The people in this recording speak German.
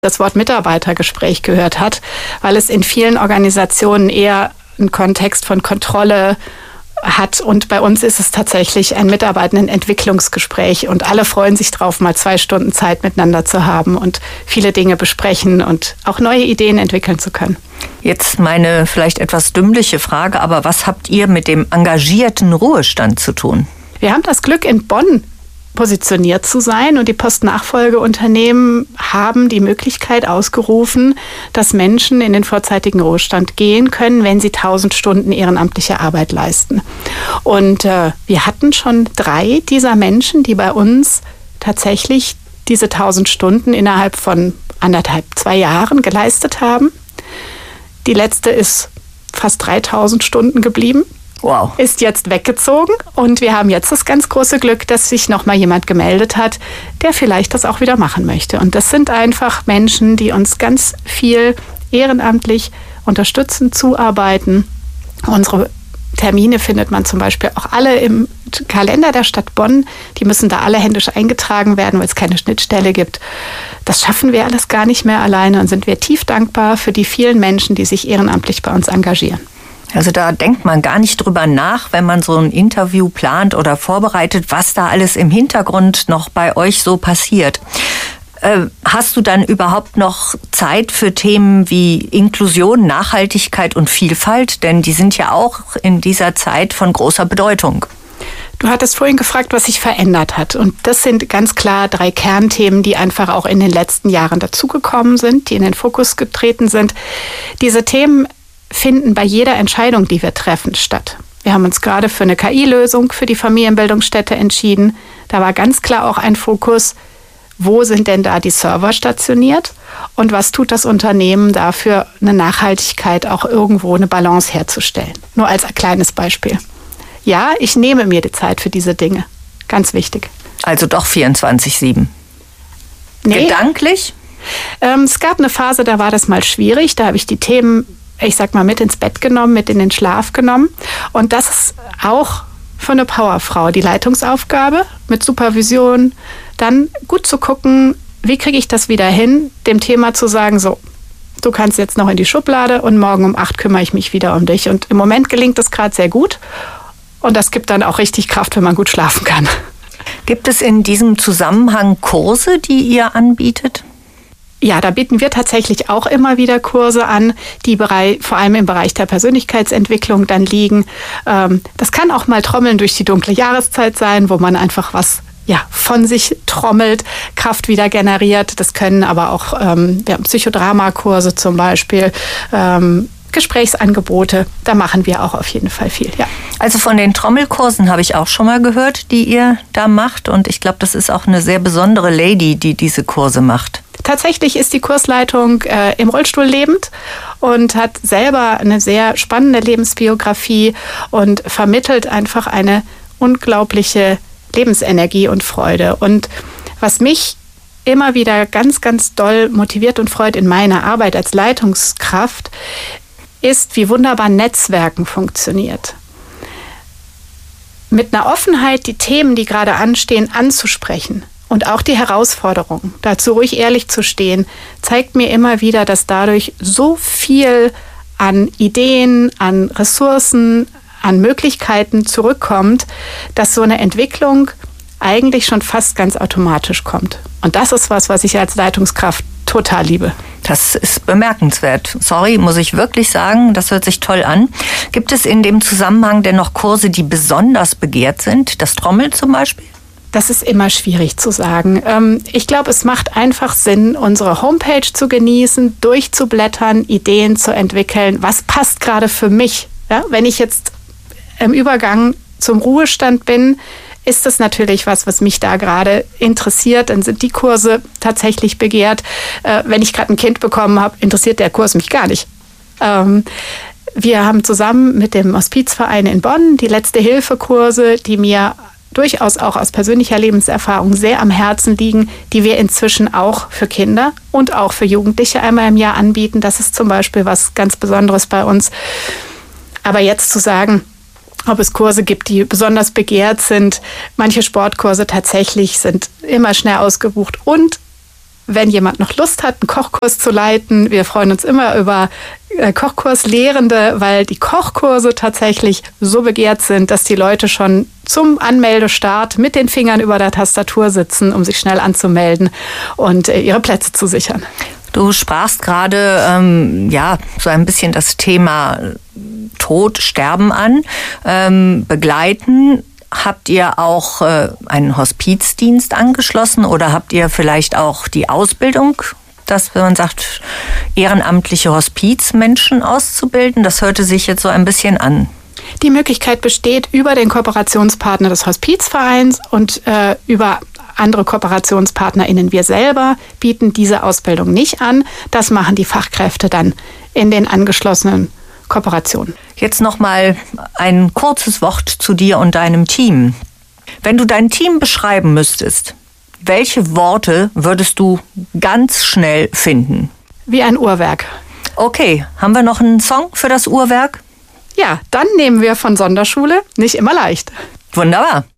das Wort Mitarbeitergespräch gehört hat, weil es in vielen Organisationen eher einen Kontext von Kontrolle hat. Und bei uns ist es tatsächlich ein Mitarbeitendenentwicklungsgespräch und alle freuen sich drauf, mal 2 Stunden Zeit miteinander zu haben und viele Dinge besprechen und auch neue Ideen entwickeln zu können. Jetzt meine vielleicht etwas dümmliche Frage, aber was habt ihr mit dem engagierten Ruhestand zu tun? Wir haben das Glück, in Bonn positioniert zu sein und die Postnachfolgeunternehmen haben die Möglichkeit ausgerufen, dass Menschen in den vorzeitigen Ruhestand gehen können, wenn sie 1000 Stunden ehrenamtliche Arbeit leisten. Und wir hatten schon 3 dieser Menschen, die bei uns tatsächlich diese 1000 Stunden innerhalb von 1,5, 2 Jahren geleistet haben. Die letzte ist fast 3000 Stunden geblieben. Wow. Ist jetzt weggezogen und wir haben jetzt das ganz große Glück, dass sich noch mal jemand gemeldet hat, der vielleicht das auch wieder machen möchte. Und das sind einfach Menschen, die uns ganz viel ehrenamtlich unterstützen, zuarbeiten. Unsere Termine findet man zum Beispiel auch alle im Kalender der Stadt Bonn. Die müssen da alle händisch eingetragen werden, weil es keine Schnittstelle gibt. Das schaffen wir alles gar nicht mehr alleine und sind wir tief dankbar für die vielen Menschen, die sich ehrenamtlich bei uns engagieren. Also da denkt man gar nicht drüber nach, wenn man so ein Interview plant oder vorbereitet, was da alles im Hintergrund noch bei euch so passiert. Hast du dann überhaupt noch Zeit für Themen wie Inklusion, Nachhaltigkeit und Vielfalt? Denn die sind ja auch in dieser Zeit von großer Bedeutung. Du hattest vorhin gefragt, was sich verändert hat. Und das sind ganz klar 3 Kernthemen, die einfach auch in den letzten Jahren dazugekommen sind, die in den Fokus getreten sind. Diese Themen finden bei jeder Entscheidung, die wir treffen, statt. Wir haben uns gerade für eine KI-Lösung für die Familienbildungsstätte entschieden. Da war ganz klar auch ein Fokus, wo sind denn da die Server stationiert und was tut das Unternehmen dafür, eine Nachhaltigkeit, auch irgendwo eine Balance herzustellen. Nur als ein kleines Beispiel. Ja, ich nehme mir die Zeit für diese Dinge. Ganz wichtig. Also doch 24/7. Nee. Gedanklich? Es gab eine Phase, da war das mal schwierig. Da habe ich die Themen, ich sag mal, mit ins Bett genommen, mit in den Schlaf genommen. Und das ist auch für eine Powerfrau die Leitungsaufgabe mit Supervision. Dann gut zu gucken, wie kriege ich das wieder hin, dem Thema zu sagen, so, du kannst jetzt noch in die Schublade und morgen um 8 kümmere ich mich wieder um dich. Und im Moment gelingt das gerade sehr gut. Und das gibt dann auch richtig Kraft, wenn man gut schlafen kann. Gibt es in diesem Zusammenhang Kurse, die ihr anbietet? Ja, da bieten wir tatsächlich auch immer wieder Kurse an, die vor allem im Bereich der Persönlichkeitsentwicklung dann liegen. Das kann auch mal Trommeln durch die dunkle Jahreszeit sein, wo man einfach was von sich trommelt, Kraft wieder generiert. Das können aber auch, wir haben Psychodrama-Kurse zum Beispiel, Gesprächsangebote, da machen wir auch auf jeden Fall viel, ja. Also von den Trommelkursen habe ich auch schon mal gehört, die ihr da macht. Und ich glaube, das ist auch eine sehr besondere Lady, die diese Kurse macht. Tatsächlich ist die Kursleitung im Rollstuhl lebend und hat selber eine sehr spannende Lebensbiografie und vermittelt einfach eine unglaubliche Lebensenergie und Freude. Und was mich immer wieder ganz, ganz doll motiviert und freut in meiner Arbeit als Leitungskraft, ist, wie wunderbar Netzwerken funktioniert. Mit einer Offenheit die Themen, die gerade anstehen, anzusprechen und auch die Herausforderungen, dazu ruhig ehrlich zu stehen, zeigt mir immer wieder, dass dadurch so viel an Ideen, an Ressourcen, an Möglichkeiten zurückkommt, dass so eine Entwicklung eigentlich schon fast ganz automatisch kommt. Und das ist was ich als Leitungskraft total liebe. Das ist bemerkenswert. Sorry, muss ich wirklich sagen, das hört sich toll an. Gibt es in dem Zusammenhang denn noch Kurse, die besonders begehrt sind? Das Trommeln zum Beispiel? Das ist immer schwierig zu sagen. Ich glaube, es macht einfach Sinn, unsere Homepage zu genießen, durchzublättern, Ideen zu entwickeln. Was passt gerade für mich? Ja, wenn ich jetzt im Übergang zum Ruhestand bin, ist das natürlich was mich da gerade interessiert. Dann sind die Kurse tatsächlich begehrt. Wenn ich gerade ein Kind bekommen habe, interessiert der Kurs mich gar nicht. Wir haben zusammen mit dem Hospizverein in Bonn die Letzte-Hilfe-Kurse, die mir durchaus auch aus persönlicher Lebenserfahrung sehr am Herzen liegen, die wir inzwischen auch für Kinder und auch für Jugendliche einmal im Jahr anbieten. Das ist zum Beispiel was ganz Besonderes bei uns. Aber jetzt zu sagen, ob es Kurse gibt, die besonders begehrt sind. Manche Sportkurse tatsächlich sind immer schnell ausgebucht. Und wenn jemand noch Lust hat, einen Kochkurs zu leiten. Wir freuen uns immer über Kochkurslehrende, weil die Kochkurse tatsächlich so begehrt sind, dass die Leute schon zum Anmeldestart mit den Fingern über der Tastatur sitzen, um sich schnell anzumelden und ihre Plätze zu sichern. Du sprachst gerade so ein bisschen das Thema Tod, Sterben an, begleiten. Habt ihr auch einen Hospizdienst angeschlossen oder habt ihr vielleicht auch die Ausbildung, dass, wenn man sagt, ehrenamtliche Hospizmenschen auszubilden? Das hörte sich jetzt so ein bisschen an. Die Möglichkeit besteht über den Kooperationspartner des Hospizvereins und über andere KooperationspartnerInnen. Wir selber bieten diese Ausbildung nicht an. Das machen die Fachkräfte dann in den angeschlossenen Kooperationen. Jetzt noch mal ein kurzes Wort zu dir und deinem Team. Wenn du dein Team beschreiben müsstest, welche Worte würdest du ganz schnell finden? Wie ein Uhrwerk. Okay, haben wir noch einen Song für das Uhrwerk? Ja, dann nehmen wir von Sonderschule Nicht immer leicht. Wunderbar.